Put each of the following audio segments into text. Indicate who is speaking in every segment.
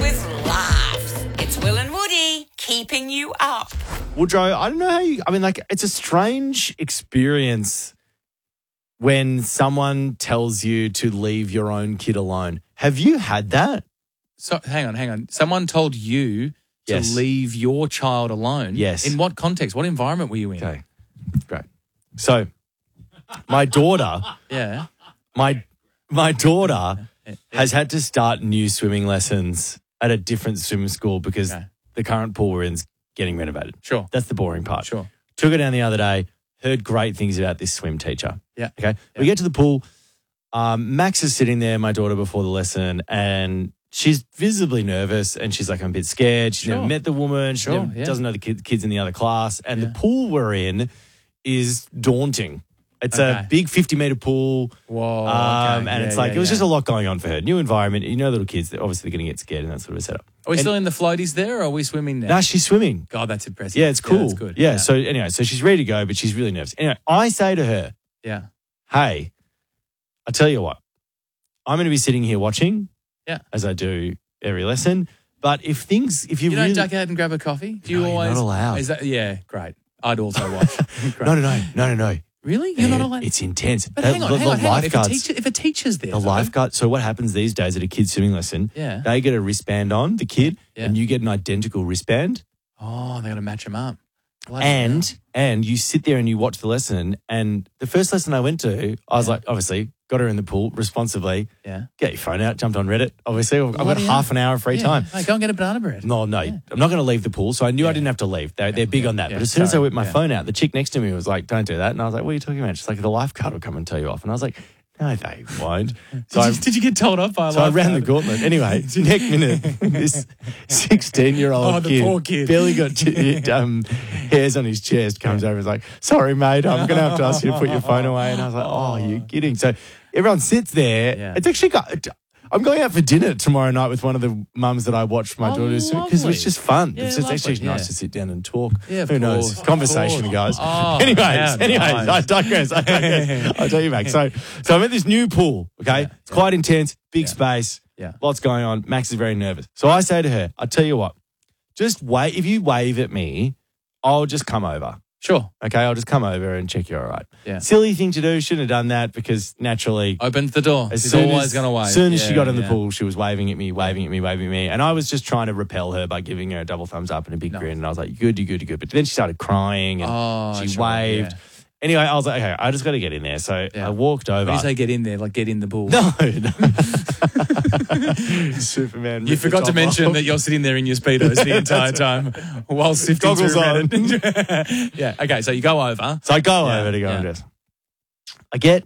Speaker 1: with laughs. It's Will and Woody keeping you up.
Speaker 2: Woodrow, I don't know how you... I mean, like, it's a strange experience when someone tells you to leave your own kid alone. Have you had that?
Speaker 3: So hang on. Someone told you to
Speaker 2: Yes.
Speaker 3: leave your child alone.
Speaker 2: Yes.
Speaker 3: In what context? What environment were you in?
Speaker 2: Okay, great. So, my daughter...
Speaker 3: Yeah.
Speaker 2: My daughter has had to start new swimming lessons at a different swim school because the current pool we're in is getting renovated.
Speaker 3: Sure.
Speaker 2: That's the boring part.
Speaker 3: Sure.
Speaker 2: Took her down the other day, heard great things about this swim teacher.
Speaker 3: Yeah.
Speaker 2: Okay. We get to the pool. Max is sitting there, my daughter, before the lesson, and she's visibly nervous and she's like, I'm a bit scared. She's never met the woman. She doesn't know the kids in the other class. And the pool we're in is daunting. It's a big 50-metre pool.
Speaker 3: Whoa.
Speaker 2: And it's like, it was just a lot going on for her. New environment. You know, little kids, they're obviously going to get scared and that sort of setup.
Speaker 3: Are we still in the floaties there or are we swimming now?
Speaker 2: No, she's swimming.
Speaker 3: God, that's impressive.
Speaker 2: Yeah, it's cool.
Speaker 3: that's good.
Speaker 2: Yeah. So anyway, so she's ready to go, but she's really nervous. Anyway, I say to her, hey, I tell you what, I'm going to be sitting here watching as I do every lesson. But if you
Speaker 3: don't duck out and grab a coffee? Do you always?
Speaker 2: You're not allowed.
Speaker 3: Is that, great. I'd also watch.
Speaker 2: No.
Speaker 3: Really? You're not allowed?
Speaker 2: It's intense.
Speaker 3: But hang on.
Speaker 2: Lifeguards,
Speaker 3: if a teacher's there.
Speaker 2: the lifeguard. So what happens these days at a kid's swimming lesson, they get a wristband on, the kid, and you get an identical wristband.
Speaker 3: Oh, they got to match them up.
Speaker 2: And you sit there and you watch the lesson. And the first lesson I went to, I was like, obviously, got her in the pool responsibly. Yeah. Get your phone out, jumped on Reddit. Obviously, I've got half an hour of free time.
Speaker 3: Hey, go and get a banana bread.
Speaker 2: No, I'm not going to leave the pool. So I knew I didn't have to leave. They're big on that. But as soon as I whipped my phone out, the chick next to me was like, don't do that. And I was like, what are you talking about? She's like, the lifeguard will come and tell you off. And I was like, no, they won't. So
Speaker 3: did you get told off by a
Speaker 2: lifeguard? So I ran the gauntlet. Anyway, next minute, this 16-year-old
Speaker 3: the poor kid.
Speaker 2: barely got hairs on his chest, comes over and is like, sorry, mate, I'm going to have to ask you to put your phone away. And I was like, oh, you're kidding. So everyone sits there. Yeah. It's actually I'm going out for dinner tomorrow night with one of the mums that I watched my daughter because it's just fun.
Speaker 3: Yeah,
Speaker 2: it's just actually nice to sit down and talk.
Speaker 3: Yeah,
Speaker 2: Who knows? Conversation, guys. Anyways, I digress. I'll tell you, Max. So I'm at this new pool, okay? It's quite intense, big space, lots going on. Max is very nervous. So I say to her, I'll tell you what, just wait. If you wave at me, I'll just come over.
Speaker 3: Sure.
Speaker 2: Okay, I'll just come over and check you're all right.
Speaker 3: Yeah.
Speaker 2: Silly thing to do. Shouldn't have done that because naturally...
Speaker 3: Opens the door. She's always going to wave.
Speaker 2: As soon as she got in the pool, she was waving at me. And I was just trying to repel her by giving her a double thumbs up and a big grin. And I was like, you're good. But then she started crying and she waved.
Speaker 3: Yeah.
Speaker 2: Anyway, I was like, okay, I just got to get in there. So I walked over.
Speaker 3: When you say get in there, like get in the pool?
Speaker 2: No. Superman.
Speaker 3: You forgot to mention that you're sitting there in your Speedos the entire time while sifting through Reddit. Yeah, okay, so you go over.
Speaker 2: So I go over to go and dress. I get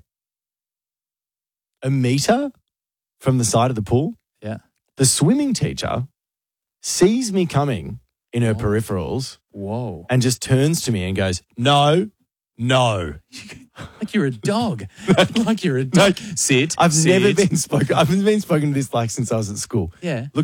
Speaker 2: a meter from the side of the pool.
Speaker 3: Yeah.
Speaker 2: The swimming teacher sees me coming in her peripherals.
Speaker 3: Whoa.
Speaker 2: And just turns to me and goes, no.
Speaker 3: Like you're a dog. Like you're a dog. Sit.
Speaker 2: I've never been spoken to this like since I was at school.
Speaker 3: Yeah.
Speaker 2: Look,